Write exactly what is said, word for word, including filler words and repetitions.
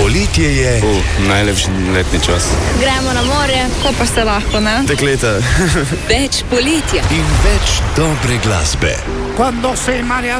Poletje je. Uh, najlepši letni čas. Gremo na morje, ko pa se lahko, ne? Dekleta. Več poletja. In več dobre glasbe. Quando sei mare